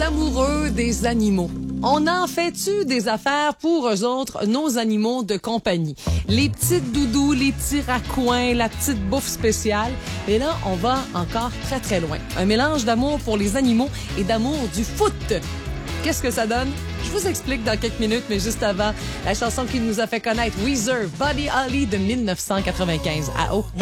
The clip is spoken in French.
amoureux des animaux. On en fait-tu des affaires pour eux autres, nos animaux de compagnie? Les petites doudous, les petits raccoins, la petite bouffe spéciale. Et là, on va encore très, très loin. Un mélange d'amour pour les animaux et d'amour du foot. Qu'est-ce que ça donne? Je vous explique dans quelques minutes, mais juste avant, la chanson qui nous a fait connaître Weezer, Buddy Holly de 1995. À